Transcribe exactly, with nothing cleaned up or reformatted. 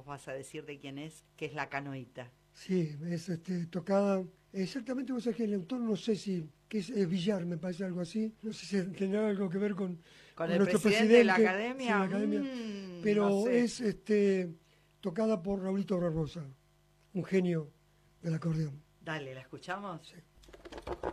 vas a decir de quién es, que es La Canoita. Sí, es este, tocada, exactamente, vos sabés que el autor no sé si, que es, es Villar, me parece algo así, no sé si tendrá algo que ver con, ¿Con con el nuestro presidente de la presidente, sí, de academia? la academia, Mm, no pero sé. es este, tocada por Raulito Barbosa, un genio del acordeón. Dale, ¿la escuchamos? Sí.